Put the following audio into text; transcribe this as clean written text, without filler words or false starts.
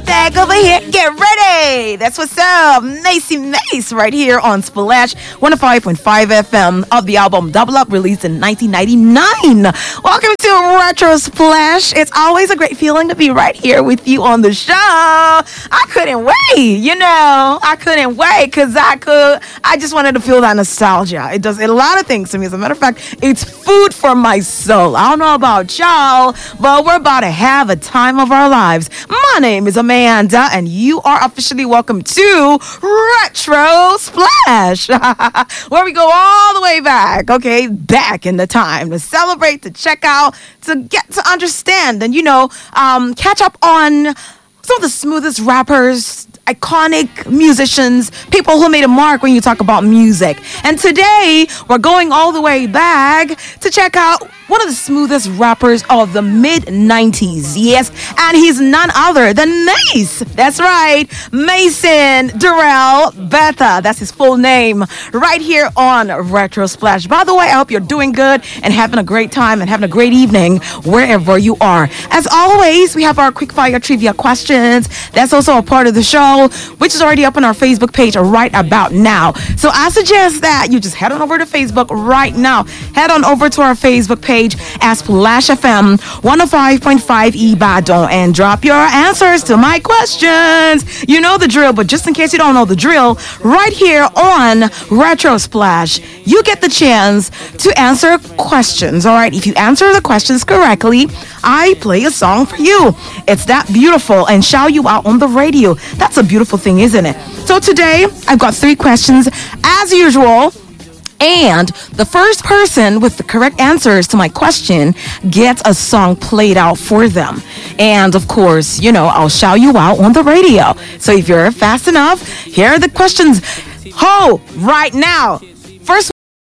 bag over here. Get ready. That's what's up. Macy Mace right here on Splash 105.5 FM of the album Double Up, released in 1999. Welcome to Retro Splash. It's always a great feeling to be right here with you on the show. I couldn't wait, I couldn't wait because I just wanted to feel that nostalgia. It does a lot of things to me. As a matter of fact, it's food for my soul. I don't know about y'all, but we're about to have a time of our lives. My name is Amanda, and you are officially welcome to Retro Splash, where we go all the way back, back in the time to celebrate, to check out, to get to understand, and catch up on some of the smoothest rappers, iconic musicians, people who made a mark when you talk about music. And today, we're going all the way back to check out one of the smoothest rappers of the mid-90s. Yes, and he's none other than Mace. That's right, Mason Darrell Betha. That's his full name, right here on Retro Splash. By the way, I hope you're doing good and having a great time and having a great evening wherever you are. As always, we have our quickfire trivia questions. That's also a part of the show, which is already up on our Facebook page right about now. So I suggest that you just head on over to Facebook right now. Head on over to our Facebook page as Splash FM 105.5 Ibadan and drop your answers to my questions. You know the drill, but just in case you don't know the drill, right here on Retro Splash, you get the chance to answer questions. All right, if you answer the questions correctly, I play a song for you. It's that beautiful and shout you out on the radio. That's a beautiful thing, isn't it? So today, I've got 3 questions as usual. And the first person with the correct answers to my question gets a song played out for them. And of course, I'll shout you out on the radio. So if you're fast enough, here are the questions. Right now. First